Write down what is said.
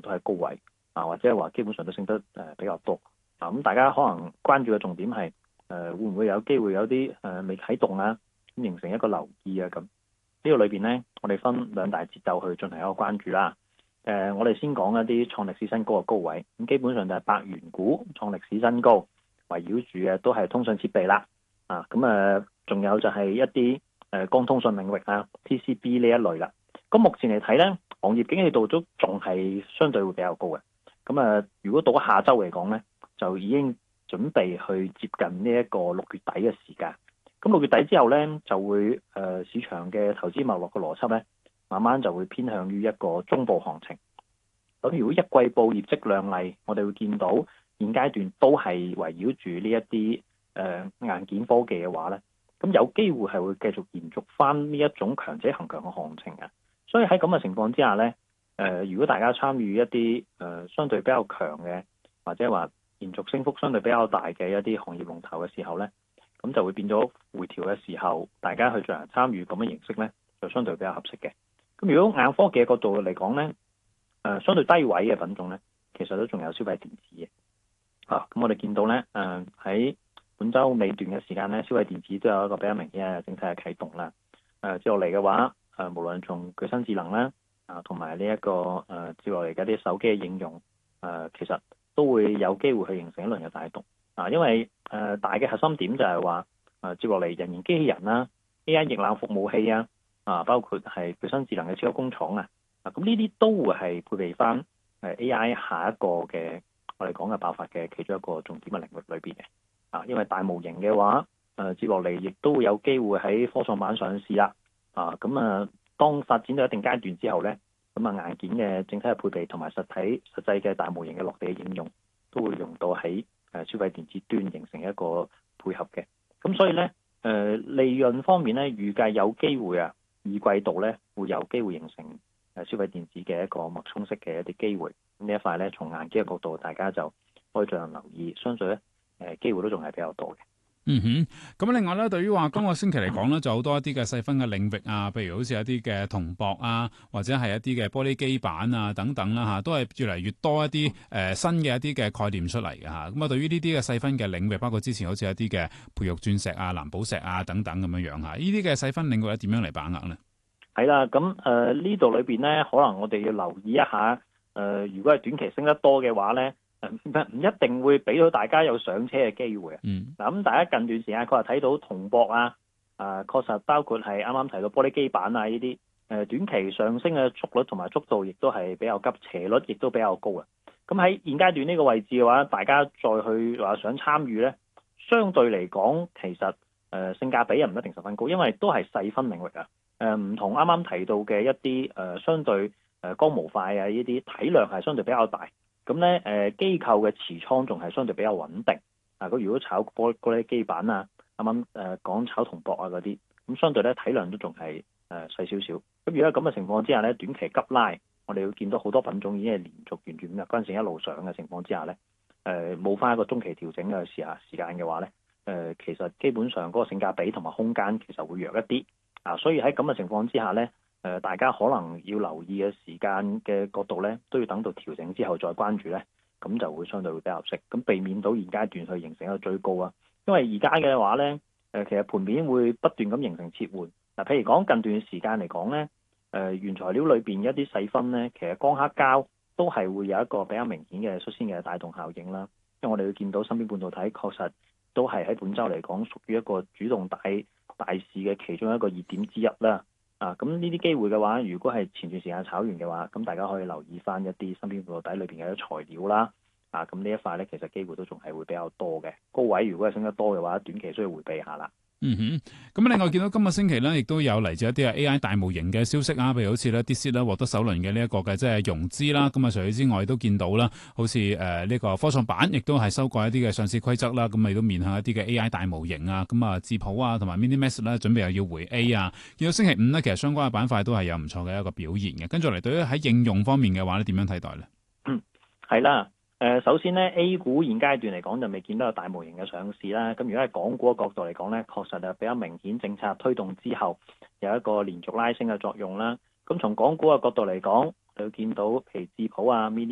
都係高位或者係話基本上都升得比較多咁大家可能關注嘅重點係會唔會有機會有啲未啟動咁形成一個留意咁呢個裏邊呢，我哋分兩大節奏去進行一個關注啦。我哋先講一啲創歷史新高嘅高位，咁基本上就係百元股創歷史新高，圍繞住嘅都係通訊設備啦。仲有就係一啲光通訊領域TCB 呢一類啦。咁目前嚟睇呢，行業景氣度都仲係相對會比較高嘅。咁如果到下週嚟講呢，就已經準備去接近呢一個6月底嘅時間。咁6月底之後呢，就會市場嘅投資脈絡嘅邏輯呢，慢慢就會偏向於一個中部行情。咁如果一季報業績亮麗，我哋會見到現階段都係圍繞住呢一啲硬件科技嘅話呢，咁有機會係會繼續延續翻呢一種強者恒強嘅行情嘅。所以喺咁嘅情況之下呢，如果大家參與一啲相對比較強嘅，或者話延續升幅相對比較大嘅一啲行業龍頭嘅時候呢，咁就會變咗回調嘅時候，大家去進行參與咁嘅形式呢，就相對比較合適嘅。咁如果硬科技嘅角度嚟講呢，相對低位嘅品種呢，其實都仲有消費電子嘅。咁我哋見到呢，喺本週尾段嘅時間呢，消費電子都有一個比較明顯嘅整體嘅啟動啦。接落嚟嘅話，無論從具身智能啦，同埋呢一個接落嚟嘅啲手機嘅應用，其實都會有機會去形成一輪嘅帶動。因為大嘅核心點就係話，接落嚟人形機器人啦、AI 液冷服務器包括係具身智能嘅超級工廠咁呢啲都會係配備翻AI 下一個嘅我哋講嘅爆發嘅其中一個重點嘅領域裏邊嘅。因為大模型嘅話，接落嚟亦都會有機會喺科創板上市啦。當發展到一定階段之後呢，咁硬件嘅整體嘅配備同埋實際嘅大模型嘅落地嘅應用，都會用到喺消費電子端形成一個配合嘅。咁所以呢，利潤方面呢，預計有機會二季度呢會有機會形成消費電子嘅一個脈衝式嘅一啲機會。咁呢一塊呢，從硬件嘅角度，大家就可以進行留意，相信呢機會都仲係比較多嘅。 咁另外咧，對於話今個星期嚟講咧，就好多一啲嘅細分嘅領域譬如好似一啲嘅銅箔或者係一啲嘅玻璃基板等等啦都係越嚟越多一啲新嘅一啲嘅概念出嚟嘅咁對於呢啲嘅細分嘅領域，包括之前好似一啲嘅培育鑽石藍寶石等等咁樣樣呢啲嘅細分領域咧，點樣嚟把握呢？ 係啦，咁呢度裏邊呢，可能我哋要留意一下，如果係短期升得多嘅話呢，唔一定會俾到大家有上車嘅機會。咁大家近段時間確實睇到銅箔確實包括係啱啱提到玻璃基板呢啲短期上升嘅速率同埋速度亦都係比較急，斜率亦都比較高咁喺現階段呢個位置嘅話，大家再去話想參與呢，相對嚟講其實性價比又唔一定十分高，因為都係細分領域唔同啱啱提到嘅一啲相對光模塊呢啲體量係相對比較大。咁咧機構嘅持倉仲係相對比較穩定。佢如果炒玻璃基板啱啱講炒銅箔嗰啲，咁相對咧體量都仲係細少少。咁如果咁嘅情況之下咧，短期急拉，我哋會見到好多品種已經係連續沿住5日均線一路上嘅情況之下咧，冇翻一個中期調整嘅時間嘅話咧，其實基本上嗰個性價比同埋空間其實會弱一啲。所以喺咁嘅情況之下咧，大家可能要留意嘅時間嘅角度咧，都要等到調整之後再關注咧，咁就會相對會比較合適，咁避免到現階段去形成一個追高因為而家嘅話咧，其實盤面會不斷咁形成切換。譬如講近段時間嚟講咧，原材料裏邊一啲細分咧，其實光刻膠都係會有一個比較明顯嘅率先嘅帶動效應啦。因為我哋會見到芯片半導體確實都係喺本週嚟講屬於一個主動大市嘅其中一個熱點之一啦。咁呢啲機會嘅話，如果係前段時間炒完嘅話，咁大家可以留意翻一啲芯片半導體裏邊嘅材料啦。咁呢一塊咧，其實機會都仲係會比較多嘅。高位如果係升得多嘅話，短期需要迴避下啦。 咁另外見到今個星期咧，亦都有嚟自一啲AI 大模型嘅消息譬如好似咧 DeepSeek 啦獲得首輪嘅呢一個嘅即係融資啦。咁除此之外，都見到啦，好似呢個科創板亦都係修改一啲嘅上市規則啦。咁亦都面向一啲嘅 AI 大模型咁智譜同埋 MiniMax 咧，準備又要回 A 見到星期五咧，其實相關嘅板塊都係有唔錯嘅一個表現嘅。跟住嚟，對於喺應用方面嘅話咧，點樣睇待咧？ 係啦。首先咧 A 股現階段嚟講就未見到有大模型嘅上市啦。咁如果係港股嘅角度嚟講咧，確實係比較明顯政策推動之後有一個連續拉升嘅作用啦。咁從港股嘅角度嚟講，就見到譬如智譜Mini